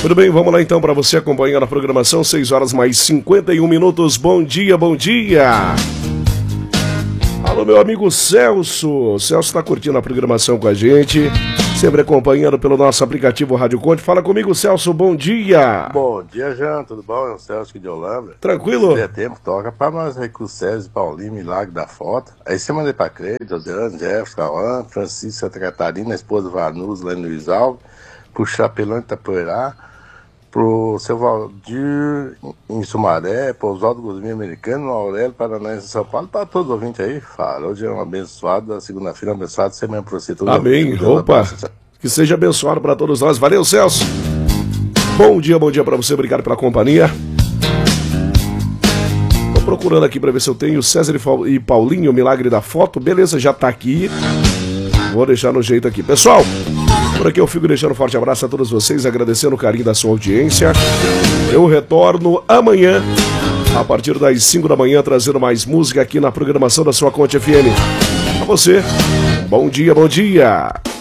Muito bem, vamos lá então para você acompanhar a programação, 6 horas mais 51 minutos. Bom dia, bom dia. Alô, meu amigo Celso. O Celso está curtindo a programação com a gente, sempre acompanhando pelo nosso aplicativo Rádio Conte. Fala comigo, Celso, bom dia. Bom dia, Jean, tudo bom? É o Celso aqui de Holanda. Tranquilo? Se der tempo, toca para nós aí com o César, Paulinho, Milagre da Foto. Aí você manda para Creide, Josiane, Jefferson, Cauã, Francisco, Santa Catarina, a esposa Vanusa, lá em Luiz Alves, pro Chapelão de Itapoeirá, pro seu Valdir em Sumaré, pro Oswaldo Guzminho Americano, no Aurélio Paranaense, São Paulo, para todos os ouvintes aí. Fala, hoje é um abençoado, segunda-feira abençoado, você mesmo para você. Amém, opa, que seja abençoado para todos nós. Valeu, Celso. Bom dia para você, obrigado pela companhia. Tô procurando aqui para ver se eu tenho César e Paulinho, Milagre da Foto. Beleza, já tá aqui. Vou deixar no jeito aqui. Pessoal, por aqui eu fico deixando um forte abraço a todos vocês, agradecendo o carinho da sua audiência. Eu retorno amanhã, a partir das 5 da manhã, trazendo mais música aqui na programação da sua Conte FM. A você, bom dia, bom dia.